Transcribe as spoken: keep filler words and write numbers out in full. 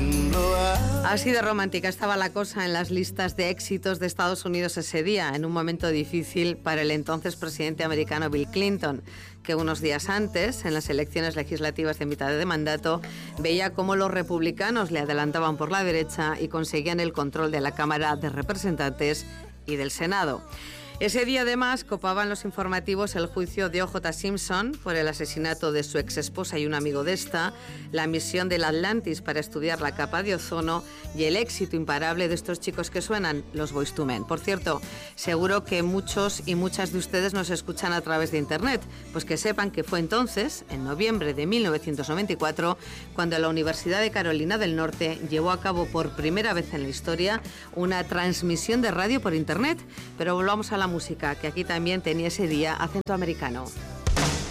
Así de romántica estaba la cosa en las listas de éxitos de Estados Unidos ese día, en un momento difícil para el entonces presidente americano Bill Clinton, que unos días antes, en las elecciones legislativas de mitad de mandato, veía cómo los republicanos le adelantaban por la derecha y conseguían el control de la Cámara de Representantes y del Senado. Ese día, además, copaban los informativos el juicio de O J Simpson por el asesinato de su exesposa y un amigo de esta, la misión del Atlantis para estudiar la capa de ozono y el éxito imparable de estos chicos que suenan, los Boyz two Men. Por cierto, seguro que muchos y muchas de ustedes nos escuchan a través de Internet, pues que sepan que fue entonces, en noviembre de mil novecientos noventa y cuatro, cuando la Universidad de Carolina del Norte llevó a cabo por primera vez en la historia una transmisión de radio por Internet. Pero volvamos a la música, que aquí también tenía ese día acento americano.